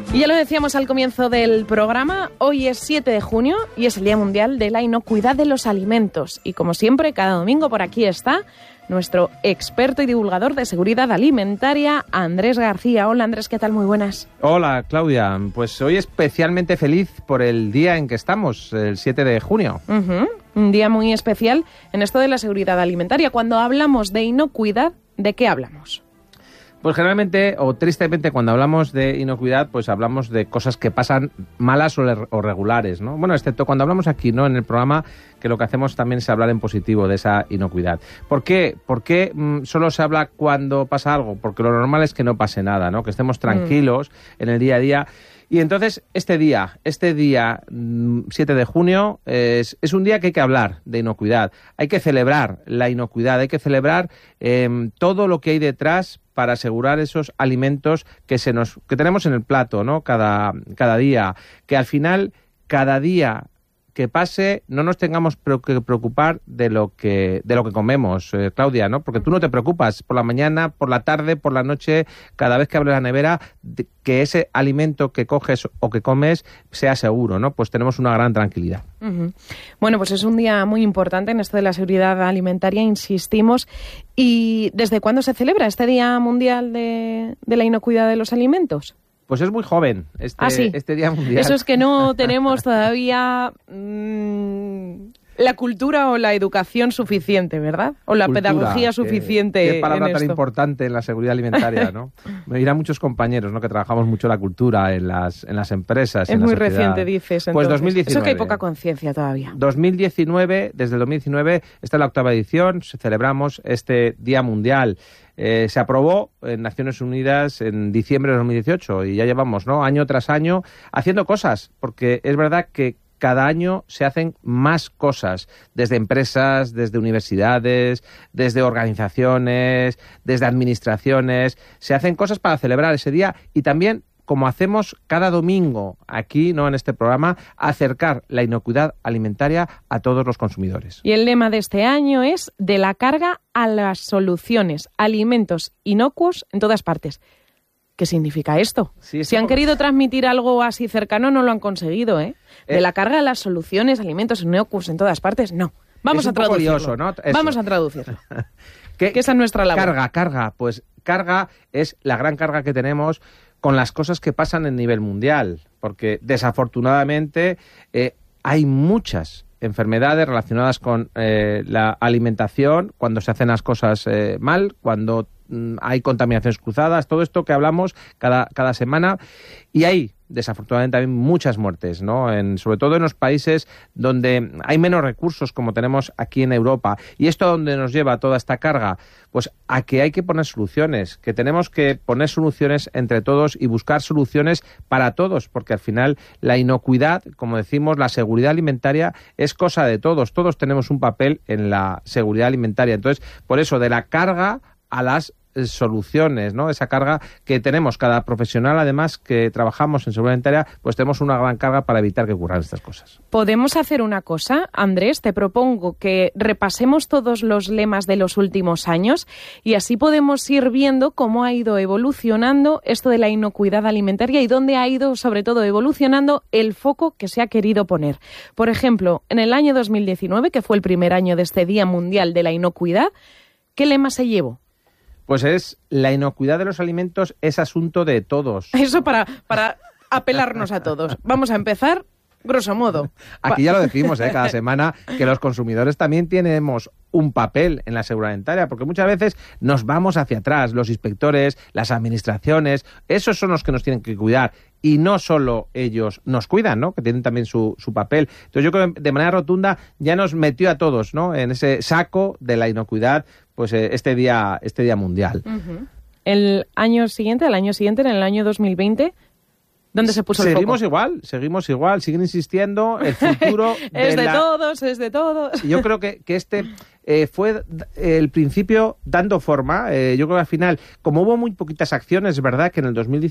Y ya lo decíamos al comienzo del programa, hoy es 7 de junio y es el Día Mundial de la Inocuidad de los Alimentos. Y como siempre, cada domingo por aquí está nuestro experto y divulgador de seguridad alimentaria, Andrés García. Hola Andrés, ¿qué tal? Muy buenas. Hola Claudia, pues hoy especialmente feliz por el día en que estamos, el 7 de junio. Un día muy especial en esto de la seguridad alimentaria. Cuando hablamos de inocuidad, ¿de qué hablamos? Pues generalmente, o tristemente, cuando hablamos de inocuidad, pues hablamos de cosas que pasan malas o regulares, ¿no? Bueno, excepto cuando hablamos aquí, ¿no? En el programa, que lo que hacemos también es hablar en positivo de esa inocuidad. ¿Por qué? ¿Por qué solo se habla cuando pasa algo? Porque lo normal es que no pase nada, ¿no? Que estemos tranquilos en el día a día. Y entonces, este día, 7 de junio, es un día que hay que hablar de inocuidad. Hay que celebrar la inocuidad, hay que celebrar todo lo que hay detrás para asegurar esos alimentos que tenemos en el plato, ¿no? Cada día. Que al final, cada día que pase, no nos tengamos que preocupar de lo que comemos, Claudia, ¿no? Porque tú no te preocupas por la mañana, por la tarde, por la noche, cada vez que abres la nevera, que ese alimento que coges o que comes sea seguro, ¿no? Pues tenemos una gran tranquilidad. Bueno, pues es un día muy importante en esto de la seguridad alimentaria, insistimos. ¿Y desde cuándo se celebra este Día Mundial de la Inocuidad de los Alimentos? Pues es muy joven este Día Mundial. Eso es que no tenemos todavía la cultura o la educación suficiente, ¿verdad? O la pedagogía suficiente. Qué palabra tan importante en la seguridad alimentaria, ¿no? Me dirán muchos compañeros, ¿no? Que trabajamos mucho la cultura en las empresas. Es muy reciente, dices. Entonces. Pues 2019. Eso que hay poca conciencia todavía. Desde el 2019, esta es la 8ª edición, celebramos este Día Mundial. Se aprobó en Naciones Unidas en diciembre de 2018 y ya llevamos, ¿no? Año tras año haciendo cosas, porque es verdad que cada año se hacen más cosas, desde empresas, desde universidades, desde organizaciones, desde administraciones. Se hacen cosas para celebrar ese día y también, como hacemos cada domingo aquí, ¿no? En este programa, acercar la inocuidad alimentaria a todos los consumidores. Y el lema de este año es de la carga a las soluciones, alimentos inocuos en todas partes. ¿Qué significa esto? Sí, si han querido transmitir algo así cercano, no lo han conseguido, ¿eh? De la carga a las soluciones, alimentos inocuos en todas partes, no. Vamos a traducirlo. Curioso, ¿no? Vamos a traducirlo. Que esa es nuestra labor. Carga. Pues carga es la gran carga que tenemos con las cosas que pasan en nivel mundial, porque desafortunadamente hay muchas enfermedades relacionadas con la alimentación, cuando se hacen las cosas mal, cuando hay contaminaciones cruzadas, todo esto que hablamos cada semana, y hay desafortunadamente también muchas muertes, ¿no? Sobre todo en los países donde hay menos recursos, como tenemos aquí en Europa. ¿Y esto a dónde nos lleva toda esta carga? Pues a que hay que poner soluciones, que tenemos que poner soluciones entre todos y buscar soluciones para todos, porque al final la inocuidad, como decimos, la seguridad alimentaria es cosa de todos. Todos tenemos un papel en la seguridad alimentaria. Entonces, por eso, de la carga a las soluciones, ¿no? Esa carga que tenemos cada profesional, además, que trabajamos en seguridad alimentaria, pues tenemos una gran carga para evitar que ocurran estas cosas. ¿Podemos hacer una cosa, Andrés? Te propongo que repasemos todos los lemas de los últimos años y así podemos ir viendo cómo ha ido evolucionando esto de la inocuidad alimentaria y dónde ha ido, sobre todo, evolucionando el foco que se ha querido poner. Por ejemplo, en el año 2019, que fue el primer año de este Día Mundial de la Inocuidad, ¿qué lema se llevó? Pues es la inocuidad de los alimentos es asunto de todos. Eso para apelarnos a todos. Vamos a empezar, grosso modo. Aquí ya lo decimos, cada semana, que los consumidores también tenemos un papel en la seguridad alimentaria, porque muchas veces nos vamos hacia atrás, los inspectores, las administraciones, esos son los que nos tienen que cuidar. Y no solo ellos nos cuidan, ¿no? Que tienen también su papel. Entonces yo creo que de manera rotunda ya nos metió a todos, ¿no? En ese saco de la inocuidad, pues este día mundial. El año siguiente, en el año 2020, ¿dónde se puso el foco? Seguimos igual, siguen insistiendo, el futuro es de todos. Yo creo que este fue el principio dando forma. Yo creo que al final, como hubo muy poquitas acciones, es verdad que en el 2019